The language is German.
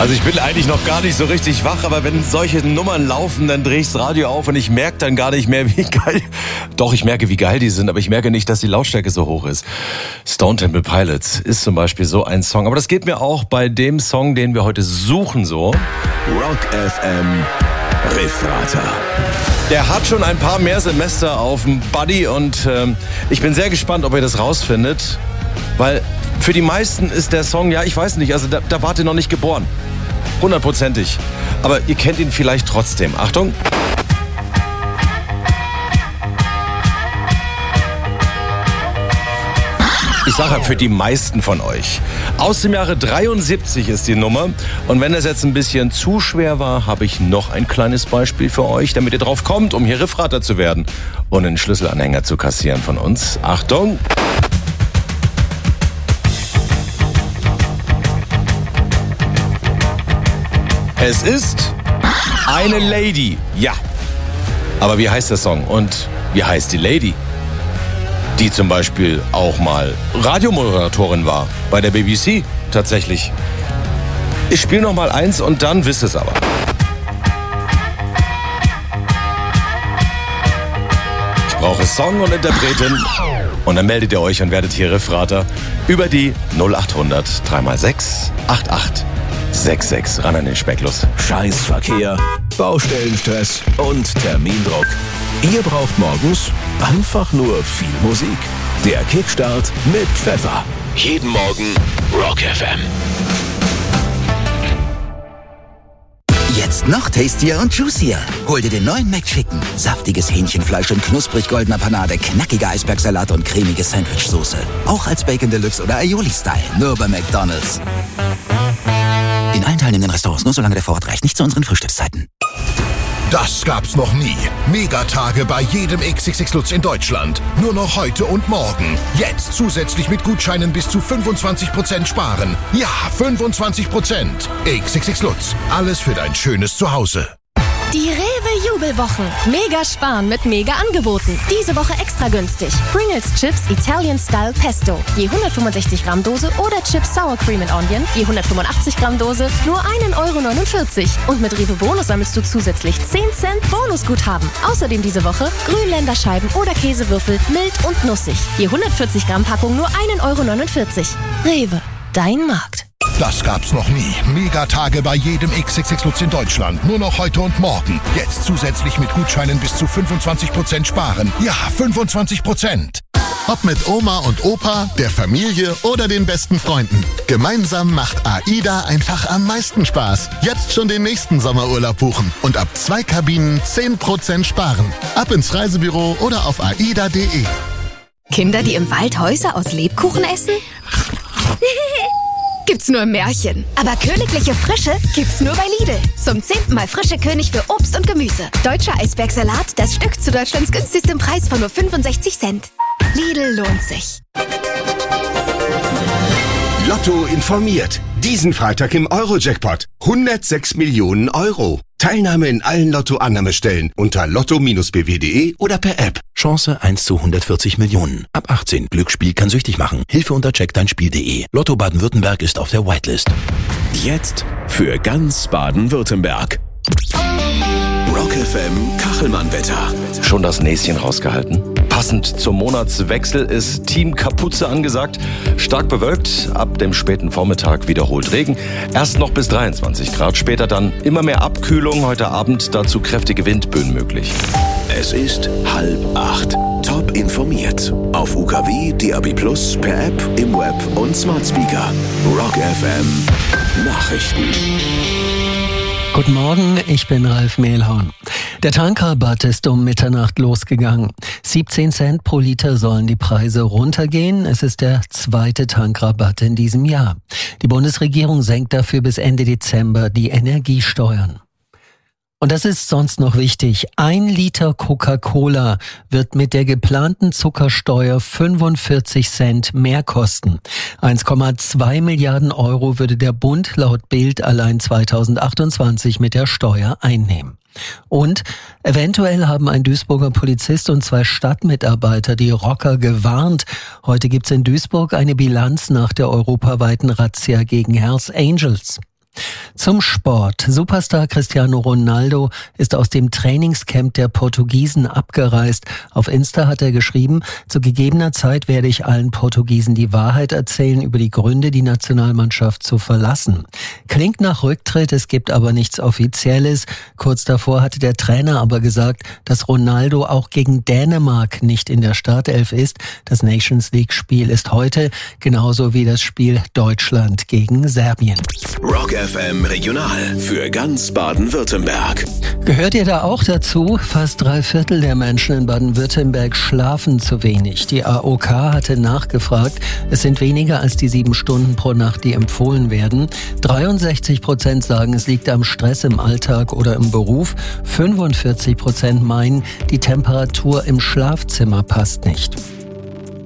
Also ich bin eigentlich noch gar nicht so richtig wach, aber wenn solche Nummern laufen, dann drehe ich das Radio auf und ich merke dann gar nicht mehr, wie geil... Doch, ich merke, wie geil die sind, aber ich merke nicht, dass die Lautstärke so hoch ist. Stone Temple Pilots ist zum Beispiel so ein Song. Aber das geht mir auch bei dem Song, den wir heute suchen, so. Rock FM Refrater. Der hat schon ein paar mehr Semester auf dem Buddy und ich bin sehr gespannt, ob ihr das rausfindet. Weil für die meisten ist der Song, ja, ich weiß nicht, also da wart ihr noch nicht geboren. 100%ig. Aber ihr kennt ihn vielleicht trotzdem. Achtung. Ich sage für die meisten von euch. Aus dem Jahre 73 ist die Nummer. Und wenn das jetzt ein bisschen zu schwer war, habe ich noch ein kleines Beispiel für euch, damit ihr drauf kommt, um hier Riffrater zu werden und einen Schlüsselanhänger zu kassieren von uns. Achtung! Es ist eine Lady, ja. Aber wie heißt der Song und wie heißt die Lady? Die zum Beispiel auch mal Radiomoderatorin war bei der BBC, tatsächlich. Ich spiele noch mal eins und dann wisst es aber. Ich brauche Song und Interpretin und dann meldet ihr euch und werdet hier Riffrater über die 0800 3x6 8866 ran an den Specklos. Scheißverkehr, Baustellenstress und Termindruck. Ihr braucht morgens einfach nur viel Musik. Der Kickstart mit Pfeffer. Jeden Morgen Rock FM. Jetzt noch tastier und juicier. Hol dir den neuen McChicken. Saftiges Hähnchenfleisch in knusprig goldener Panade, knackige Eisbergsalat und cremige Sandwichsoße. Auch als Bacon Deluxe oder Aioli-Style. Nur bei McDonald's. In allen teilnehmenden Restaurants, nur solange der Vorrat reicht. Nicht zu unseren Frühstückszeiten. Das gab's noch nie. Megatage bei jedem XXX Lutz in Deutschland. Nur noch heute und morgen. Jetzt zusätzlich mit Gutscheinen bis zu 25% sparen. Ja, 25%. XXX Lutz. Alles für dein schönes Zuhause. Die Rewe-Jubelwochen. Mega sparen mit Mega-Angeboten. Diese Woche extra günstig. Pringles Chips Italian Style Pesto. Je 165 Gramm Dose oder Chips Sour Cream and Onion. Je 185 Gramm Dose. Nur 1,49 €. Und mit Rewe Bonus sammelst du zusätzlich 10 Cent Bonusguthaben. Außerdem diese Woche Grünländerscheiben oder Käsewürfel mild und nussig. Je 140 Gramm Packung nur 1,49 €. Rewe. Dein Markt. Das gab's noch nie. Megatage bei jedem XXX Lutz in Deutschland. Nur noch heute und morgen. Jetzt zusätzlich mit Gutscheinen bis zu 25% sparen. Ja, 25%. Ob mit Oma und Opa, der Familie oder den besten Freunden. Gemeinsam macht AIDA einfach am meisten Spaß. Jetzt schon den nächsten Sommerurlaub buchen und ab 2 Kabinen 10% sparen. Ab ins Reisebüro oder auf aida.de. Kinder, die im Wald Häuser aus Lebkuchen essen? Gibt's nur im Märchen. Aber königliche Frische gibt's nur bei Lidl. Zum 10. Mal frische König für Obst und Gemüse. Deutscher Eisbergsalat, das Stück zu Deutschlands günstigstem Preis von nur 65 Cent. Lidl lohnt sich. Lotto informiert. Diesen Freitag im Euro-Jackpot. 106 Millionen Euro. Teilnahme in allen Lotto-Annahmestellen unter lotto-bw.de oder per App. Chance 1 zu 140 Millionen. Ab 18. Glücksspiel kann süchtig machen. Hilfe unter checkdeinspiel.de. Lotto Baden-Württemberg ist auf der Whitelist. Jetzt für ganz Baden-Württemberg. Rock FM Kachelmann-Wetter. Schon das Näschen rausgehalten? Passend zum Monatswechsel ist Team Kapuze angesagt. Stark bewölkt, ab dem späten Vormittag wiederholt Regen. Erst noch bis 23 Grad, später dann immer mehr Abkühlung. Heute Abend dazu kräftige Windböen möglich. Es ist 7:30. Top informiert. Auf UKW, DAB+, per App, im Web und Smart Speaker. Rock FM Nachrichten. Guten Morgen, ich bin Ralf Mehlhorn. Der Tankrabatt ist um Mitternacht losgegangen. 17 Cent pro Liter sollen die Preise runtergehen. Es ist der zweite Tankrabatt in diesem Jahr. Die Bundesregierung senkt dafür bis Ende Dezember die Energiesteuern. Und das ist sonst noch wichtig. 1 Liter Coca-Cola wird mit der geplanten Zuckersteuer 45 Cent mehr kosten. 1,2 Milliarden Euro würde der Bund laut Bild allein 2028 mit der Steuer einnehmen. Und eventuell haben ein Duisburger Polizist und 2 Stadtmitarbeiter die Rocker gewarnt. Heute gibt's in Duisburg eine Bilanz nach der europaweiten Razzia gegen Hells Angels. Zum Sport. Superstar Cristiano Ronaldo ist aus dem Trainingscamp der Portugiesen abgereist. Auf Insta hat er geschrieben, zu gegebener Zeit werde ich allen Portugiesen die Wahrheit erzählen über die Gründe, die Nationalmannschaft zu verlassen. Klingt nach Rücktritt, es gibt aber nichts Offizielles. Kurz davor hatte der Trainer aber gesagt, dass Ronaldo auch gegen Dänemark nicht in der Startelf ist. Das Nations League-Spiel ist heute, genauso wie das Spiel Deutschland gegen Serbien. Rock FM Regional für ganz Baden-Württemberg. Gehört ihr da auch dazu? Fast 3/4 der Menschen in Baden-Württemberg schlafen zu wenig. Die AOK hatte nachgefragt. Es sind weniger als die 7 Stunden pro Nacht, die empfohlen werden. 63% sagen, es liegt am Stress im Alltag oder im Beruf. 45% meinen, die Temperatur im Schlafzimmer passt nicht.